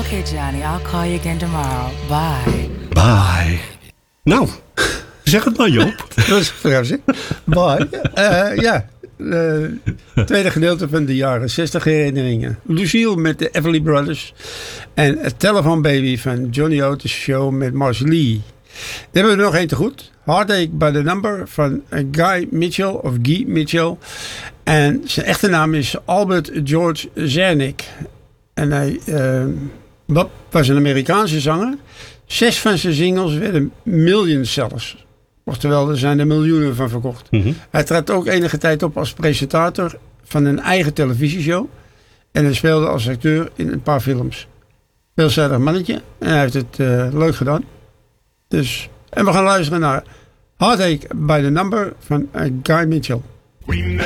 Okay, Johnny, I'll call you again tomorrow. Bye. Bye. Nou, zeg het maar, Joop. Dat is verrassing. Bye. Tweede gedeelte van de jaren 60 herinneringen. Lucille met de Everly Brothers. En het Telephone Baby van Johnny Otis Show met Marcy Lee. Dan hebben we er nog één te goed. Heartache by the Number van Guy Mitchell. En zijn echte naam is Albert George Zernick. En hij was een Amerikaanse zanger. 6 van zijn singles werden millions zelfs. Oftewel, er zijn er miljoenen van verkocht. Mm-hmm. Hij trad ook enige tijd op als presentator van een eigen televisieshow. En hij speelde als acteur in een paar films. Veelzijdig mannetje. En hij heeft het leuk gedaan. Dus, en we gaan luisteren naar Heartache by the Number van Guy Mitchell. We met